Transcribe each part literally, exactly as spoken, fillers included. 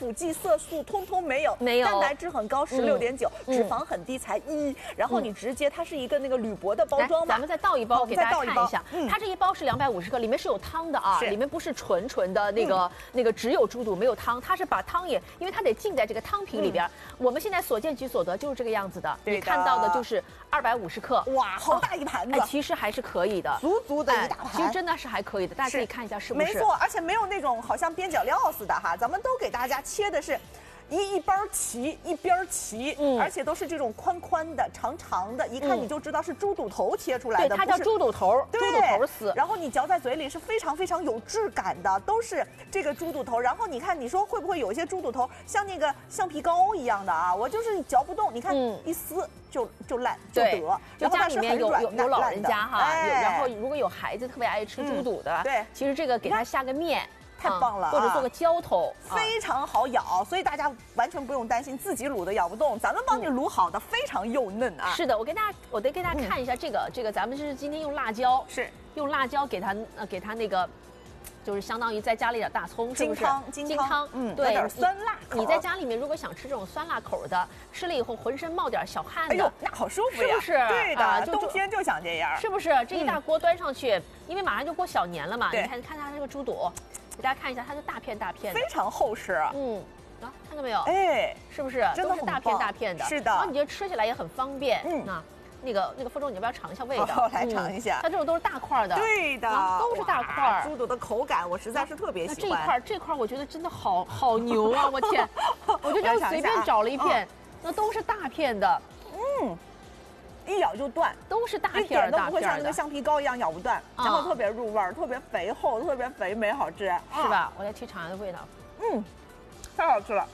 辅剂、色素通通没有， 没有， 蛋白质很高，十六点九，脂肪很低，才一。然后你直接，它是一个那个铝箔的包装嘛， 咱们再倒一包给大家看一下。 嗯、 它这一包是两百五十克，里面是有汤的啊，里面不是纯纯的那个、嗯、那个只有猪肚没有汤，它是把汤也，因为它得浸在这个汤瓶里边。嗯、我们现在所见即所得就是这个样子的，你看到的就是二百五十克， 哇，好大一盘子， 哎，其实还是可以的， 足足的一大盘， 其实真的是还可以的，大家可以看一下是不是？ 没错，而且没有那种好像边角料似的哈，咱们都给大家切的是。一一包齐，一边齐，嗯，而且都是这种宽宽的、长长的，一看你就知道是猪肚头切出来的。 对，它叫猪肚头，猪肚头丝。 然后你嚼在嘴里是非常非常有质感的，都是这个猪肚头。然后你看，你说会不会有一些猪肚头像那个橡皮膏一样的啊？我就是嚼不动，你看一撕就就烂就得。 就家里面有有有老人家哈，然后如果有孩子特别爱吃猪肚的， 对， 其实这个给他下个面。 太棒了、啊， 或者做个浇头， 非常好咬，所以大家完全不用担心自己卤的咬不动，咱们帮你卤好的，非常幼嫩啊。 是的，我跟大家，我得给大家看一下这个，嗯、这个咱们是今天用辣椒， 是用辣椒给它呃给它那个。就是相当于再加了一点大葱，是不是？ 金汤， 金汤， 嗯，对，有点酸辣口。 你在家里面如果想吃这种酸辣口的，吃了以后浑身冒点小汗的， 哎呦，那好舒服呀， 是不是？ 对的，啊、冬天就想这样， 是不是？这一大锅端上去，嗯、因为马上就过小年了嘛，你看看它这个猪肚，给大家看一下，它是大片大片的， 非常厚实。 嗯。啊，看到没有？ 哎， 是不是？ 真的是大片大片的， 是的。 然后你就吃起来也很方便。嗯，那那个那个，傅州，你要不要尝一下味道？ 好，来尝一下。 它这种都是大块的， 对的， 都是大块。 猪肚的口感，我实在是特别喜欢。 这一块，这块我觉得真的好好牛啊！我天，我就这样随便找了一片，那都是大片的。 嗯。一咬就断， 都是大片， 一点都不会像那个橡皮膏一样咬不断，然后特别入味儿，特别肥厚，特别肥美，好吃， 是吧？我来去尝尝味道。 嗯，太好吃了，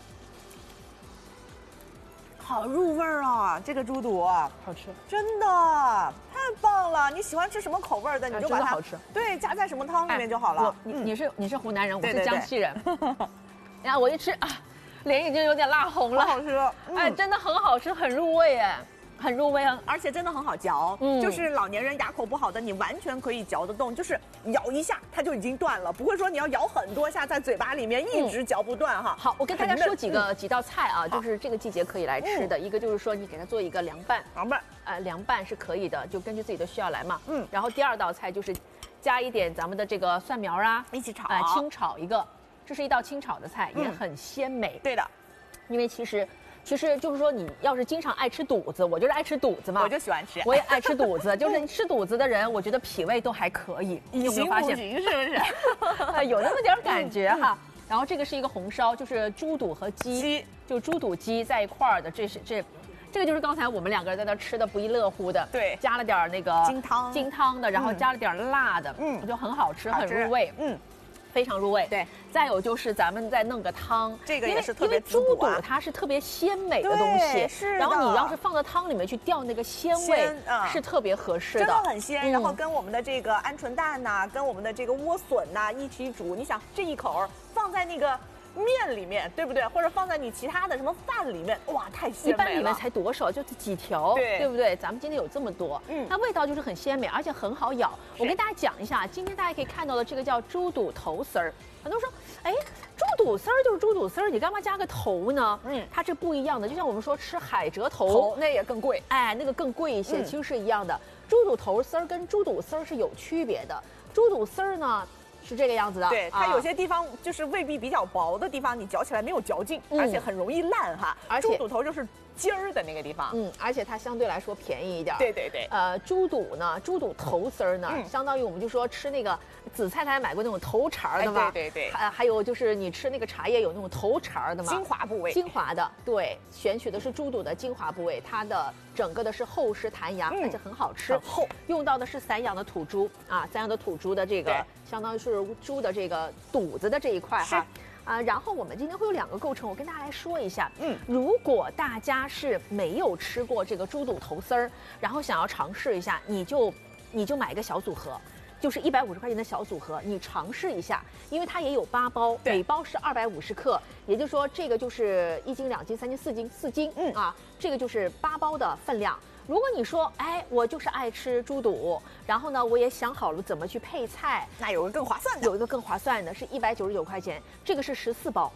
好入味儿啊！这个猪肚好吃， 真的太棒了！你喜欢吃什么口味的，你就把它好吃， 对，加在什么汤里面就好了。 你你是你是湖南人，我是江西人。然后我一吃啊，脸已经有点辣红了， 好吃， 哎，真的很好吃，很入味哎。很入味， 而且真的很好嚼，嗯，就是老年人牙口不好的，你完全可以嚼得动，就是咬一下它就已经断了，不会说你要咬很多下在嘴巴里面一直嚼不断哈。 好，我跟大家说几个几道菜啊，就是这个季节可以来吃的，一个就是说你给它做一个凉拌， 凉拌， 呃，凉拌是可以的，就根据自己的需要来嘛，嗯。然后第二道菜就是加一点咱们的这个蒜苗啊， 一起炒， 哎，清炒一个，这是一道清炒的菜，也很鲜美。 对的， 因为其实。其实就是说，你要是经常爱吃肚子，我就是爱吃肚子嘛， 我就喜欢吃， 我也爱吃肚子。就是吃肚子的人，我觉得脾胃都还可以，你有没有发现？ 是不是？ 有那么点感觉哈。然后这个是一个红烧，就是猪肚和鸡，就猪肚鸡在一块儿的，这是这，这个就是刚才我们两个人在那吃的不亦乐乎的， 对， 加了点那个金汤金汤的，然后加了点辣的，嗯，就很好吃，很入味，嗯。非常入味， 对。 再有就是咱们再弄个汤， 这个也是特别滋补啊。因为猪肚它是特别鲜美的东西， 是。 然后你要是放到汤里面去调那个鲜味，是特别合适的， 真的很鲜。然后跟我们的这个鹌鹑蛋呐，跟我们的这个莴笋呐一起煮，你想这一口放在那个面里面，对不对？或者放在你其他的什么饭里面，哇，太鲜美了。 一般里面才多少，就几条， 对， 对不对？咱们今天有这么多，嗯，它味道就是很鲜美，而且很好咬。我跟大家讲一下，今天大家可以看到的这个叫猪肚头丝儿。很多人说，哎，猪肚丝儿就是猪肚丝儿，你干嘛加个头呢？嗯，它这不一样的，就像我们说吃海蜇头， 头那也更贵， 哎，那个更贵一些，嗯、其实是一样的。猪肚头丝儿跟猪肚丝儿是有区别的，猪肚丝儿呢。是这个样子的， 对，它有些地方就是胃壁比较薄的地方，你嚼起来没有嚼劲，而且很容易烂哈。而且猪肚头就是筋儿的那个地方， 嗯，而且它相对来说便宜一点。 对对对。 呃，猪肚呢，猪肚头丝儿呢，相当于我们就说吃那个紫菜，大家买过那种头茬的吗？ 对对对。 还还有就是你吃那个茶叶有那种头茬的吗？ 精华部位。 精华的，对，选取的是猪肚的精华部位，它的整个的是厚实弹牙，而且很好吃。 很厚。 用到的是散养的土猪啊，散养的土猪的这个。相当于是猪的这个肚子的这一块哈，啊，然后我们今天会有两个构成，我跟大家来说一下。嗯，如果大家是没有吃过这个猪肚头丝儿，然后想要尝试一下，你就你就买一个小组合。就是一百五十块钱的小组合，你尝试一下，因为它也有八包，每包是二百五十克，也就是说这个就是一斤、两斤、三斤、四斤、四斤，嗯啊，这个就是八包的分量。如果你说，哎，我就是爱吃猪肚，然后呢，我也想好了怎么去配菜， 那有个更划算的， 有一个更划算的是一百九十九块钱，这个是十四包。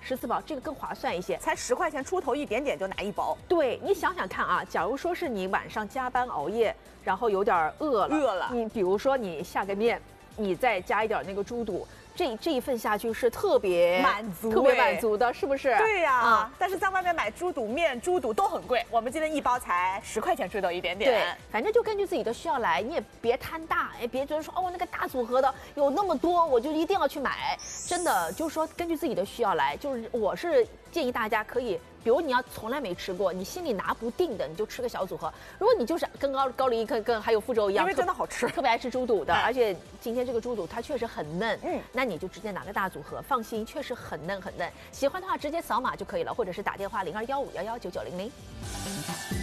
十四包，这个更划算一些， 才十块钱出头一点点就拿一包。 对，你想想看啊，假如说是你晚上加班熬夜，然后有点饿了， 饿了， 你比如说你下个面，你再加一点那个猪肚。这这一份下去是特别满足， 特别满足的，是不是？ 对呀、啊嗯，但是在外面买猪肚面、猪肚都很贵，我们今天一包才十块钱出头一点点。 对，反正就根据自己的需要来，你也别贪大，哎，别觉得说哦那个大组合的有那么多，我就一定要去买。真的就是说根据自己的需要来，就是我是建议大家可以。比如你要从来没吃过，你心里拿不定的，你就吃个小组合。如果你就是跟高高丽跟跟还有福州一样， 因为真的好吃， 特别爱吃猪肚的，而且今天这个猪肚它确实很嫩， 嗯， 那你就直接拿个大组合，放心，确实很嫩很嫩。喜欢的话直接扫码就可以了，或者是打电话零二幺五幺幺九九零零。